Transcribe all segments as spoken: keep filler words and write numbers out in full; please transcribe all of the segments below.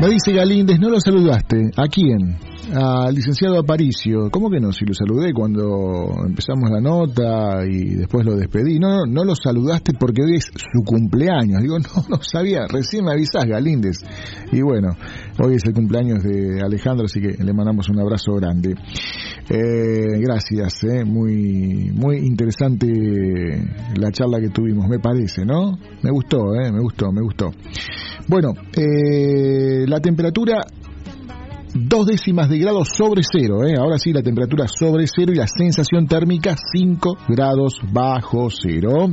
Me dice Galíndez, no lo saludaste. ¿A quién? Al licenciado Aparicio. ¿Cómo que no? Si lo saludé cuando empezamos la nota y después lo despedí. No, no, no lo saludaste porque hoy es su cumpleaños. Digo, no, no sabía. Recién me avisás, Galíndez. Y bueno, hoy es el cumpleaños de Alejandro, así que le mandamos un abrazo grande. Eh, gracias, eh. Muy, muy interesante la charla que tuvimos, me parece, ¿no? Me gustó, eh. Me gustó, me gustó. Bueno, eh, la temperatura dos décimas de grado sobre cero, ¿eh? Ahora sí, la temperatura sobre cero y la sensación térmica cinco grados bajo cero.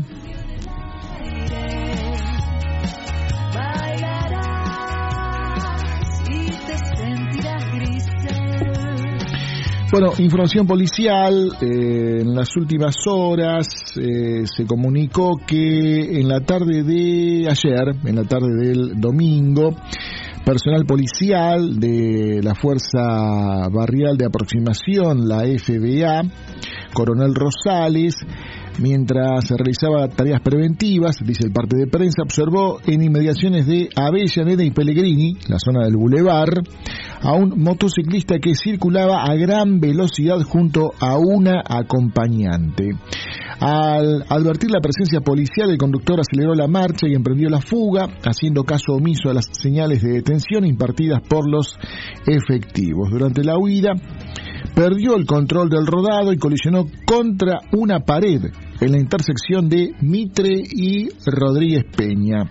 Bueno, información policial, eh, en las últimas horas eh, se comunicó que en la tarde de ayer, en la tarde del domingo, personal policial de la Fuerza Barrial de Aproximación, la F B A, Coronel Rosales, mientras se realizaba tareas preventivas, dice el parte de prensa, observó en inmediaciones de Avellaneda y Pellegrini, la zona del Boulevard, a un motociclista que circulaba a gran velocidad junto a una acompañante. Al advertir la presencia policial, el conductor aceleró la marcha y emprendió la fuga, haciendo caso omiso a las señales de detención impartidas por los efectivos. Durante la huida, perdió el control del rodado y colisionó contra una pared en la intersección de Mitre y Rodríguez Peña.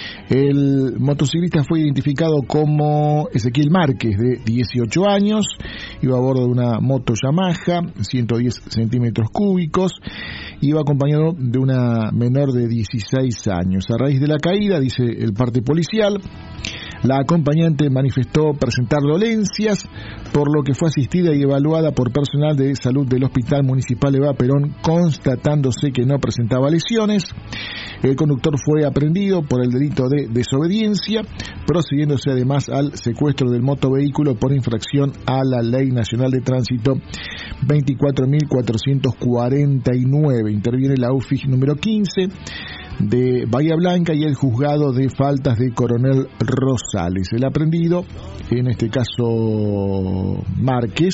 El motociclista fue identificado como Ezequiel Márquez, de dieciocho años, iba a bordo de una moto Yamaha, ciento diez centímetros cúbicos, iba acompañado de una menor de dieciséis años. A raíz de la caída, dice el parte policial, la acompañante manifestó presentar dolencias, por lo que fue asistida y evaluada por personal de salud del Hospital Municipal Eva Perón, constatándose que no presentaba lesiones. El conductor fue aprehendido por el delito de desobediencia, procediéndose además al secuestro del motovehículo por infracción a la Ley Nacional de Tránsito veinticuatro mil cuatrocientos cuarenta y nueve. Interviene la U F I G número quince de Bahía Blanca y el juzgado de faltas de Coronel Rosales. El aprehendido, en este caso Márquez,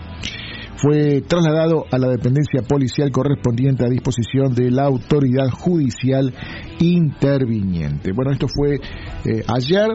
fue trasladado a la dependencia policial correspondiente a disposición de la autoridad judicial interviniente. Bueno, esto fue eh, ayer,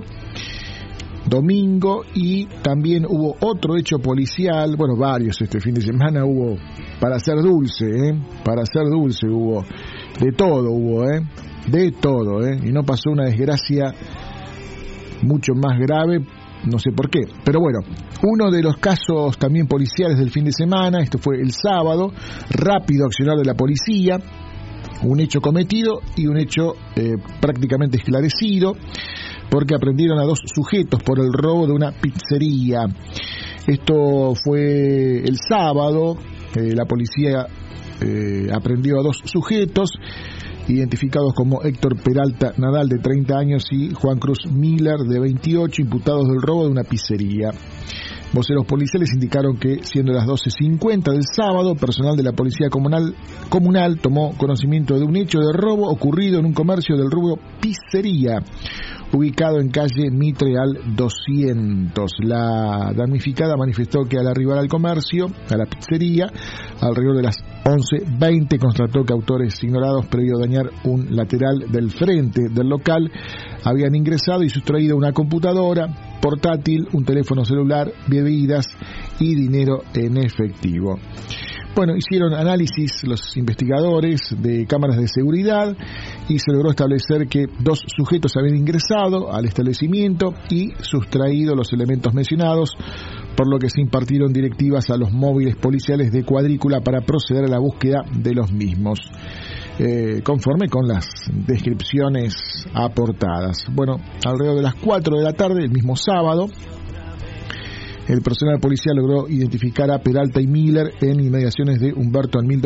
domingo, y también hubo otro hecho policial, bueno, varios este fin de semana hubo, para ser dulce, ¿eh? Para ser dulce hubo, de todo hubo, ¿eh? De todo, ¿eh? Y no pasó una desgracia mucho más grave, no sé por qué, pero bueno, uno de los casos también policiales del fin de semana, esto fue el sábado, rápido accionar de la policía, un hecho cometido y un hecho eh, prácticamente esclarecido, porque aprendieron a dos sujetos por el robo de una pizzería. Esto fue el sábado, eh, la policía eh, aprendió a dos sujetos, identificados como Héctor Peralta Nadal, de treinta años, y Juan Cruz Miller, de veintiocho, imputados del robo de una pizzería. Voceros policiales indicaron que, siendo las doce cincuenta del sábado, personal de la Policía Comunal, comunal tomó conocimiento de un hecho de robo ocurrido en un comercio del rubro pizzería, ubicado en calle Mitre al doscientos. La damnificada manifestó que al arribar al comercio, a la pizzería, alrededor de las once veinte, constató que autores ignorados, previo a dañar un lateral del frente del local, habían ingresado y sustraído una computadora portátil, un teléfono celular, bebidas y dinero en efectivo. Bueno, hicieron análisis los investigadores de cámaras de seguridad y se logró establecer que dos sujetos habían ingresado al establecimiento y sustraído los elementos mencionados, por lo que se impartieron directivas a los móviles policiales de cuadrícula para proceder a la búsqueda de los mismos, eh, conforme con las descripciones aportadas. Bueno, alrededor de las cuatro de la tarde, el mismo sábado, el personal policial logró identificar a Peralta y Miller en inmediaciones de Humberto Almil